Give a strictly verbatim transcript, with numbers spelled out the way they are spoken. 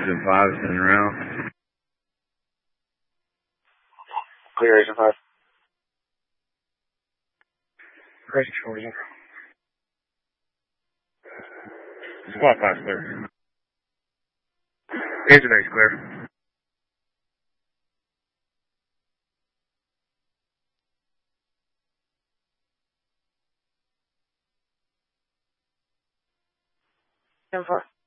Agent five is in around. Clear, Agent five. Crazy four, zero. Squad five clear. Agent eight clear. ten four.